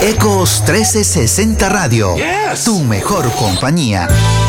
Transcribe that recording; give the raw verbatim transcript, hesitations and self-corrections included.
Ecos trescientos sesenta Radio, Yes. tu mejor compañía.